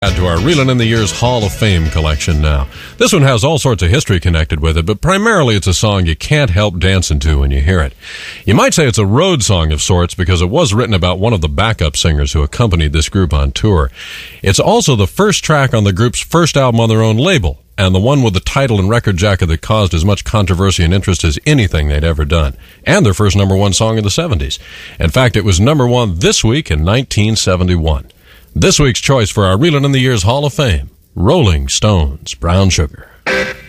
Add to our Reelin' in the Years Hall of Fame collection now. This one has all sorts of history connected with it, but primarily it's a song you can't help dancing to when you hear it. You might say it's a road song of sorts because it was written about one of the backup singers who accompanied this group on tour. It's also the first track on the group's first album on their own label, and the one with the title and record jacket that caused as much controversy and interest as anything they'd ever done, and their first number one song in the 70s. In fact, it was number one this week in 1971. This week's choice for our Reelin' in the Years Hall of Fame, Rolling Stones, Brown Sugar.